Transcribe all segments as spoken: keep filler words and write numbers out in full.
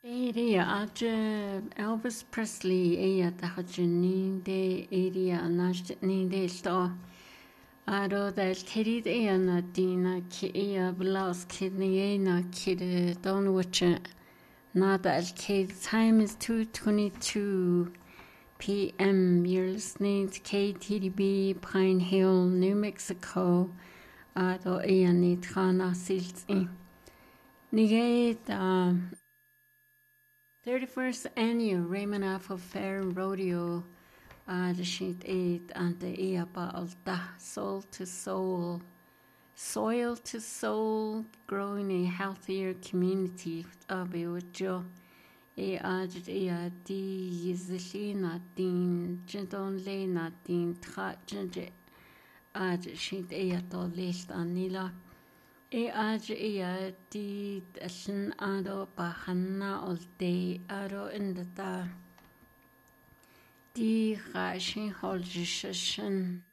Area aja Elvis Presley ea tahajin de area nash ni de sto aro del kerid ea na dina ki ea blouse kidney ea na kid don watch not that kid time is two twenty-two p m You're listening to K T D B Pine Hill, New Mexico. Aro ea ni trana silt in Nigate um thirty-first annual Raymond Apple Fair and Rodeo uh, the sheet eight and the Eapa Alta Soul to Soul Soil to Soul growing a healthier community of Joe E Ajit Ea Di Yizlina Din Jindon Lena Din Tra Jinjit Ajit sheet Ea to list Anila E aj ea di allan aro bahanna ol de aro indata di gashin holjishan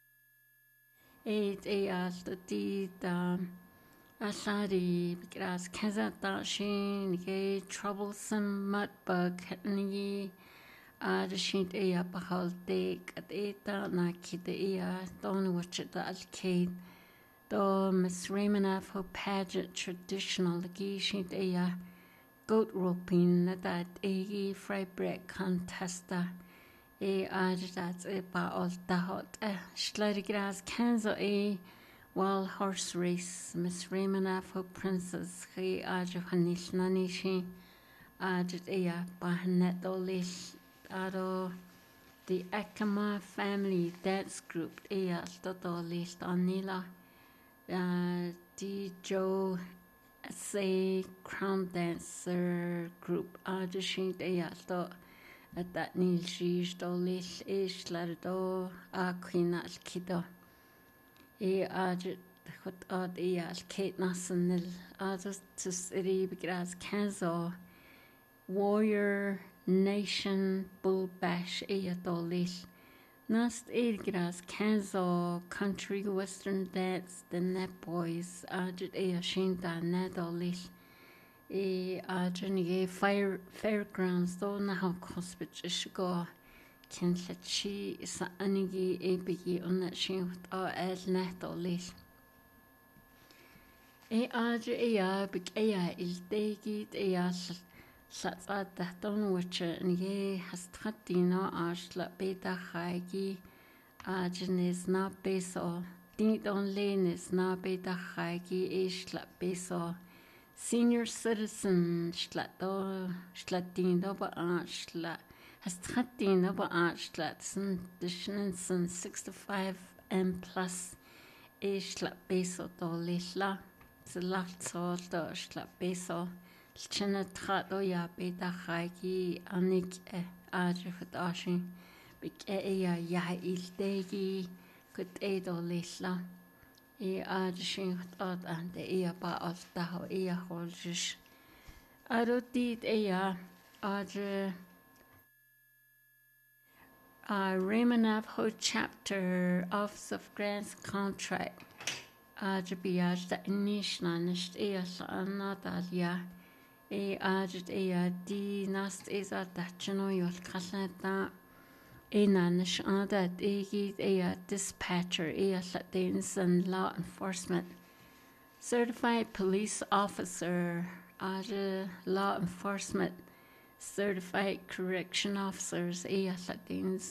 e ea di da asari because kaza da shin ge troublesome mudbug ni ar shint ea bahal de kat eta na kid ea don watch it al kid Do Miss Raymond Apple pageant traditional gishint ea goat roping that egi fry bread contesta e ajadat e ba all dahot e schledigras kanzo e wild horse race Miss Raymond Apple princess he ajahanish nanishi ajat ea bahanet olish aro the Akama family dance group ea stotolish anila Uh, D. Joe say crown dancer group audition they thought at that nil she's dolish ish lardo a queen al kido e audit what odd e al kate nasanil others to city because canzo warrior nation bull bash e dolish Nast Edgras Kanzo country western dance the net boys ajit e ashinta nadolish e ajin fire fairgrounds do na ha hospital shigo ken chi sa anigi e bigi on that shin o el nadolish e aj e a big e a il degi e a Sats don which ye has tratino ashla beta haigi ajin is na beso ding don lane is na beta haigi ishla beso senior citizen shlato slatino ba ashla has tratino ba ashla sin dishin sixty-five and plus ishla beso do lishla zlat so do shla beso China trato ya beta haiki anik e ajifat ashin big e ya ya il degi kut e do lisla e ajishin at and e ba alta ho e holjish arotit e ya aj uh, Raymond Navajo chapter Office of Grants contract aj biaj da inishna nisht e sa nadalia E ajit e a di nast is a dachino yol kalata e nanish adat e gid e a dispatcher e a latins and law enforcement certified police officer aja law enforcement certified correction officers e a latins